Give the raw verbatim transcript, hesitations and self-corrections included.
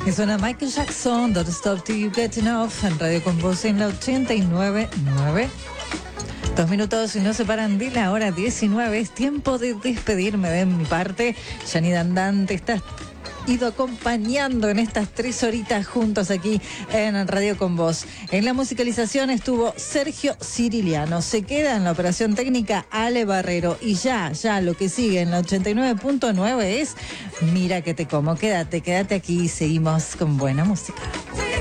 Y suena Michael Jackson, Don't Stop Till You Get Enough, en Radio Con Voz en la ochenta y nueve punto nueve. Dos minutos y no se paran de la hora diecinueve. Es tiempo de despedirme de mi parte. Yani Dandán, te estás ido acompañando en estas tres horitas juntos aquí en Radio Con Voz. En la musicalización estuvo Sergio Ciriliano. Se queda en la operación técnica Ale Barrero. Y ya, ya lo que sigue en la ochenta y nueve punto nueve es Mira que te como. Quédate, quédate aquí y seguimos con buena música.